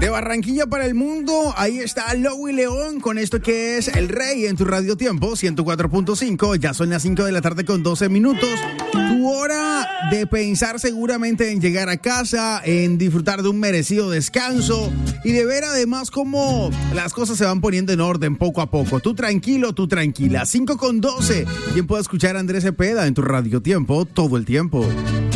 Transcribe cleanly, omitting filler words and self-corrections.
De Barranquilla para el mundo, ahí está Lowy León con esto que es El Rey en tu Radio Tiempo 104.5. Ya son las 5 de la tarde con 12 minutos. Tu hora de pensar seguramente en llegar a casa, en disfrutar de un merecido descanso y de ver además cómo las cosas se van poniendo en orden poco a poco. Tú tranquilo, tú tranquila. 5 con 12. ¿Quién puede escuchar a Andrés Cepeda en tu Radio Tiempo todo el tiempo?